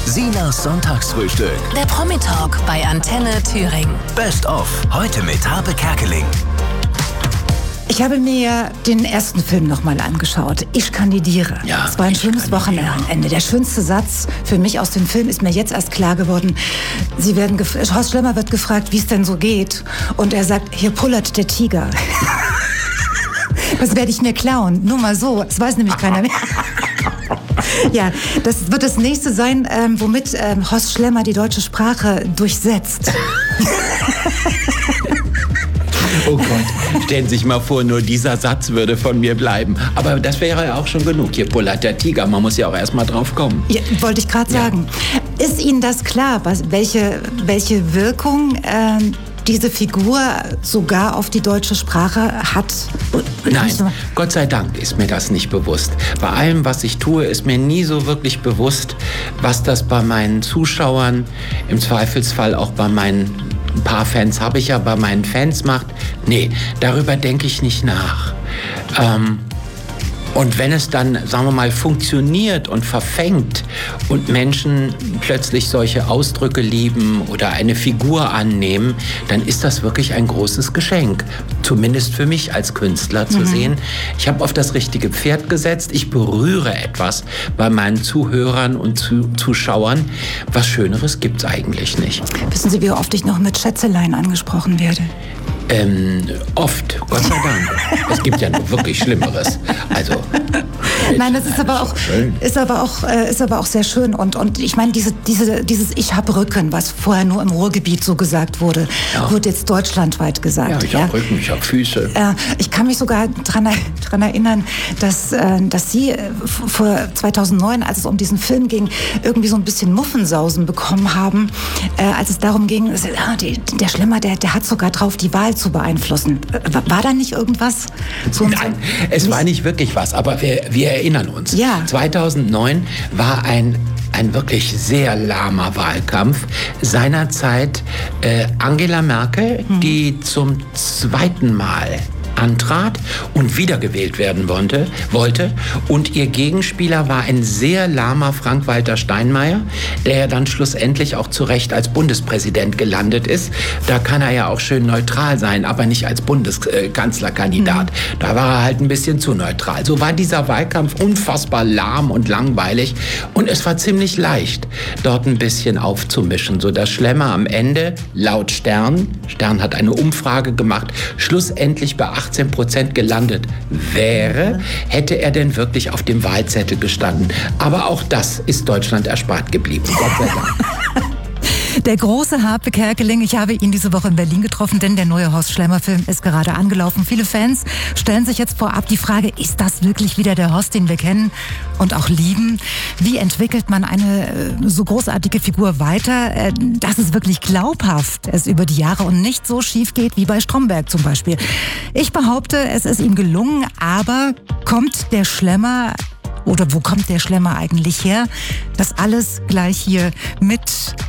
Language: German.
Sinas Sonntagsfrühstück. Der Promi-Talk bei Antenne Thüringen. Best of. Heute mit Harpe Kerkeling. Ich habe mir den ersten Film nochmal angeschaut. Ich kandidiere. Ja, es war ein schönes Wochenende. Der schönste Satz für mich aus dem Film ist mir jetzt erst klar geworden. Horst Schlemmer wird gefragt, wie es denn so geht. Und er sagt, hier pullert der Tiger. Das werde ich mir klauen. Nur mal so. Das weiß nämlich keiner mehr. Ja, das wird das nächste sein, womit Horst Schlemmer die deutsche Sprache durchsetzt. Oh Gott, stellen Sie sich mal vor, nur dieser Satz würde von mir bleiben. Aber das wäre ja auch schon genug. Hier pullert der Tiger, man muss ja auch erst mal drauf kommen. Ja, wollte ich gerade sagen. Ist Ihnen das klar, welche Wirkung diese Figur sogar auf die deutsche Sprache hat? Nein, Gott sei Dank ist mir das nicht bewusst. Bei allem, was ich tue, ist mir nie so wirklich bewusst, was das bei meinen Zuschauern, im Zweifelsfall auch bei meinen ein paar Fans habe ich ja, bei meinen Fans macht. Nee, darüber denke ich nicht nach. Und wenn es dann, sagen wir mal, funktioniert und verfängt und Menschen plötzlich solche Ausdrücke lieben oder eine Figur annehmen, dann ist das wirklich ein großes Geschenk. Zumindest für mich als Künstler zu sehen, ich habe auf das richtige Pferd gesetzt, ich berühre etwas bei meinen Zuhörern und Zuschauern. Was Schöneres gibt's eigentlich nicht. Wissen Sie, wie oft ich noch mit Schätzelein angesprochen werde? Oft, Gott sei Dank. Es gibt ja noch wirklich Schlimmeres. Also. Nein, das ist aber auch sehr schön. Und ich meine, dieses Ich hab Rücken, was vorher nur im Ruhrgebiet so gesagt wurde, wird jetzt deutschlandweit gesagt. Ja, ich hab Rücken, ich hab Füße. Ich kann mich sogar dran erinnern, dass Sie vor 2009, als es um diesen Film ging, irgendwie so ein bisschen Muffensausen bekommen haben, als es darum ging, der Schlemmer, der hat sogar drauf, die Wahl zu beeinflussen. War da nicht irgendwas? Nein, es war nicht wirklich was, aber wir erinnern uns. Ja. 2009 war ein wirklich sehr lahmer Wahlkampf. Seinerzeit Angela Merkel, die zum zweiten Mal antrat und wiedergewählt werden wollte. Und ihr Gegenspieler war ein sehr lahmer Frank-Walter Steinmeier, der dann schlussendlich auch zu Recht als Bundespräsident gelandet ist. Da kann er ja auch schön neutral sein, aber nicht als Bundeskanzlerkandidat. Da war er halt ein bisschen zu neutral. So war dieser Wahlkampf unfassbar lahm und langweilig. Und es war ziemlich leicht, dort ein bisschen aufzumischen, sodass Schlemmer am Ende laut Stern hat eine Umfrage gemacht, schlussendlich bei 18% gelandet wäre, hätte er denn wirklich auf dem Wahlzettel gestanden. Aber auch das ist Deutschland erspart geblieben. Gott sei Dank. Der große Harpe Kerkeling, ich habe ihn diese Woche in Berlin getroffen, denn der neue Horst Schlemmer-Film ist gerade angelaufen. Viele Fans stellen sich jetzt vorab die Frage, ist das wirklich wieder der Horst, den wir kennen und auch lieben? Wie entwickelt man eine so großartige Figur weiter, dass es wirklich glaubhaft es über die Jahre und nicht so schief geht wie bei Stromberg zum Beispiel? Ich behaupte, es ist ihm gelungen, aber kommt der Schlemmer, oder wo kommt der Schlemmer eigentlich her? Das alles gleich hier mit